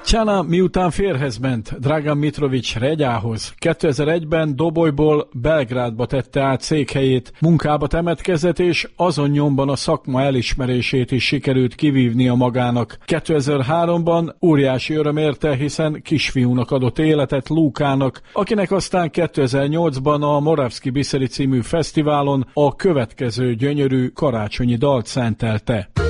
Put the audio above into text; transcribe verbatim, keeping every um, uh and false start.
Tatjana miután férjhez ment Dragan Mitrovic Regyához, kétezer-egyben Dobolyból Belgrádba tette át székhelyét, munkába temetkezett, és azon nyomban a szakma elismerését is sikerült kivívnia magának. kétezer-háromban óriási öröm érte, hiszen kisfiúnak adott életet, Lukának, akinek aztán kétezer-nyolcban a Moravski Biseri című fesztiválon a következő gyönyörű karácsonyi dalt szentelte.